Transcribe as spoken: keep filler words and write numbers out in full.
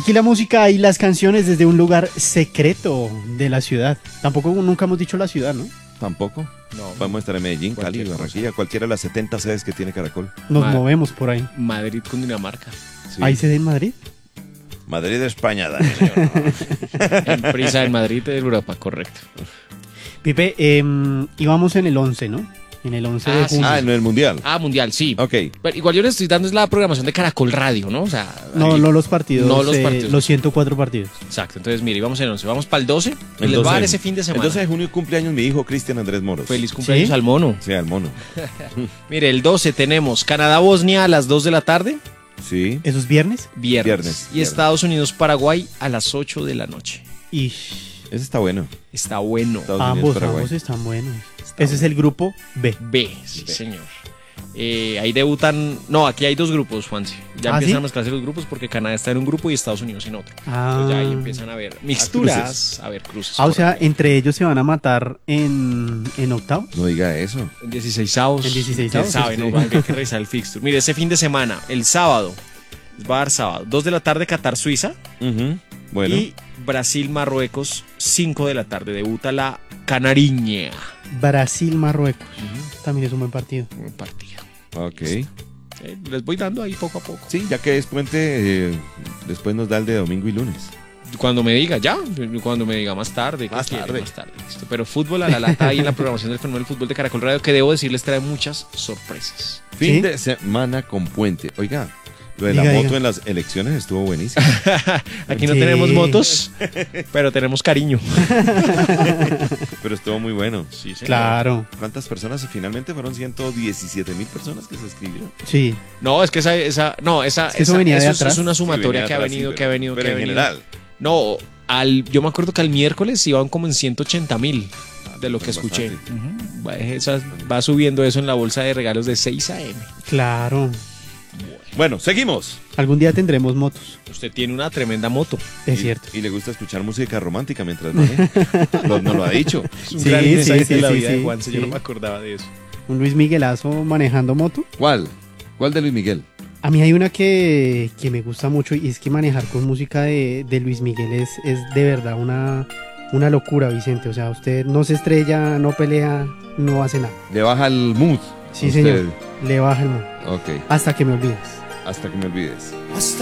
Aquí la música y las canciones desde un lugar secreto de la ciudad. Tampoco nunca hemos dicho la ciudad, ¿no? Tampoco. No. Podemos estar en Medellín, Cali, Barranquilla, cualquiera de las setenta sedes que tiene Caracol. Nos Ma- movemos por ahí. Madrid, Cundinamarca. Sí. ¿Hay sede en Madrid? Madrid, España, Dani, señor. En Prisa, en Madrid, en Europa, correcto. Pipe, eh, íbamos en el once, ¿no? En el once de Ah, sí. junio. Ah, en el Mundial. Ah, Mundial, sí. Ok. Pero igual yo les estoy dando es la programación de Caracol Radio, ¿no? O sea, No, ahí- no los partidos, No los eh, partidos. los ciento cuatro partidos. Exacto, entonces mire, vamos en once, vamos para el doce. Y El les va a dar doce ese fin de El semana. doce de junio cumpleaños mi hijo Cristian Andrés Moros. Feliz cumpleaños ¿Sí? al mono. Sí, al mono. Mire, el doce tenemos Canadá-Bosnia a las dos de la tarde, Sí. ¿Eso es viernes? viernes. Viernes, Y viernes. Estados Unidos-Paraguay a las ocho de la noche. Y Ese está bueno. Está bueno. Estados ambos, Unidos, Paraguay. ambos están buenos. Ese es el grupo B. B, sí, señor. Eh, ahí debutan. No, aquí hay dos grupos, Juanse. Ya ¿Ah, empiezan sí? a mezclarse los grupos porque Canadá está en un grupo y Estados Unidos en otro. Ah. Entonces ya ahí empiezan a ver mixturas, a ver cruces. Ah, o sea, correcto. entre ellos se van a matar en, en octavos. No diga eso. En dieciseisavos. En dieciseisavos, ¿Quién sabe? sí. No, hay que revisar el fixture. Mire, ese fin de semana, el sábado, va a dar sábado, dos de la tarde, Qatar-Suiza. Ujú. Bueno. Y Brasil-Marruecos, cinco de la tarde. Debuta la Canariña. Brasil-Marruecos. También es un buen partido. Buen partido. Ok. Eh, les voy dando ahí poco a poco. Sí, ya que es puente, eh, después nos da el de domingo y lunes. Cuando me diga, ya, cuando me diga más tarde. ¿qué Más quiere? tarde. Más tarde, listo. Pero fútbol a la lata ahí en la programación del fenómeno del fútbol de Caracol Radio, que debo decirles trae muchas sorpresas. Fin ¿Sí? de semana con puente. Oiga, lo de la Diga, moto diga. en las elecciones estuvo buenísimo. Aquí no Sí. tenemos motos, pero tenemos cariño. Pero estuvo muy bueno. Sí, señor. Claro, ¿Cuántas personas? Finalmente fueron ciento diecisiete mil personas que se escribieron. sí. No, es que esa, esa no, esa, Es que eso esa- venía de es- atrás. es una Sí, sumatoria venía que ha atrás, venido, sí, que ha venido, pero que ha en venido. general. No, al, yo me acuerdo que al miércoles iban como en ciento ochenta mil de lo que Es escuché. bastante. Ujú. Va, esa- va subiendo eso en la bolsa de regalos de seis a eme. Claro. Bueno, seguimos. Algún día tendremos motos, Usted tiene una tremenda moto. es Y- cierto. Y le gusta escuchar música romántica mientras maneja. Lo- no lo ha dicho. Es un Sí, gran sí, insight sí, de la sí, vida de sí, Juanse, yo sí. no me acordaba de eso. Un Luis Miguelazo manejando moto. ¿Cuál? ¿Cuál de Luis Miguel? A mí hay una que, que me gusta mucho y es que manejar con música de, de Luis Miguel es, es de verdad una, una locura, Vicente. O sea, usted no se estrella, no pelea, no hace nada. Le baja el mood. Sí, Usted. señor. Le baja el mundo. Ok, Hasta que me olvides. hasta que me olvides. Hasta